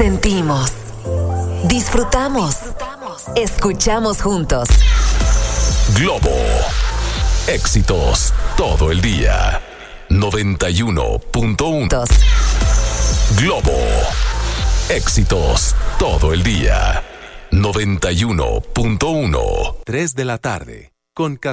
Sentimos, disfrutamos, escuchamos juntos. Globo. Éxitos todo el día. 91.1. Globo. Éxitos todo el día. 91.1. 3 de la tarde. Con